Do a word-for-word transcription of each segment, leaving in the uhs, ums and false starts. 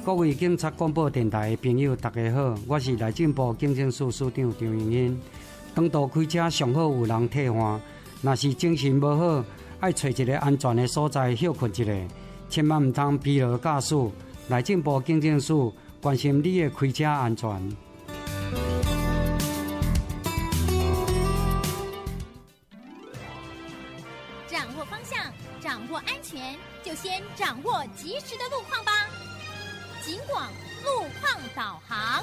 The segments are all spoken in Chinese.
各位警察广播电台的朋友，大家好，我是内政部警政署署长张永欣。长途开车上好有人替换，若是精神无好，爱找一个安全的所在休困一下，千万唔通疲劳驾驶。内政部警政署关心你的开车安全。 掌握方向，掌握安全，就先掌握及时的路况吧。警广路况导航。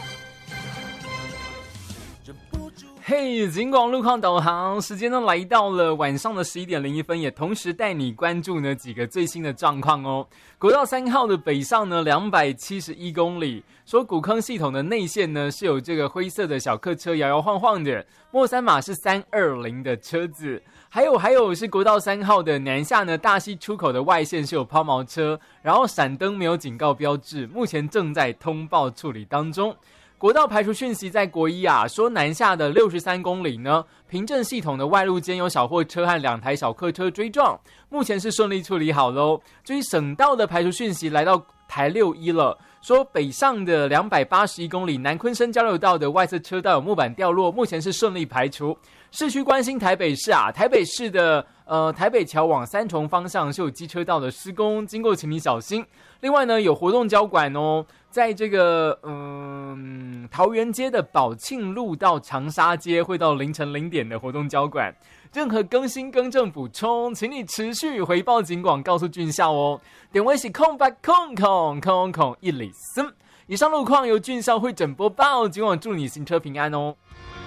嘿，警广路况导航时间呢来到了晚上的十一点零一分，也同时带你关注呢几个最新的状况哦。国道三号的北上呢两百七十一公里，说古坑系统的内线呢是有这个灰色的小客车摇摇晃晃的，末三码是三二零的车子，还有还有是国道三号的南下呢大溪出口的外线是有抛锚车，然后闪灯没有警告标志，目前正在通报处理当中。国道排除讯息在国一啊，说南下的六十三公里呢，平镇系统的外路间有小货车和两台小客车追撞，目前是顺利处理好喽。至于省道的排除讯息来到台六一了，说北上的两百八十一公里南昆生交流道的外侧车道有木板掉落，目前是顺利排除。市区关心台北市啊，台北市的呃台北桥往三重方向是有机车道的施工，经过请你小心。另外呢，有活动交管哦，在这个嗯桃园街的宝庆路到长沙街会到凌晨零点的活动交管。任何更新更正补充，请你持续回报警广，告诉俊孝哦。点位是空八空空空空一里森。以上路况由俊孝会诊播报，警广祝你行车平安哦。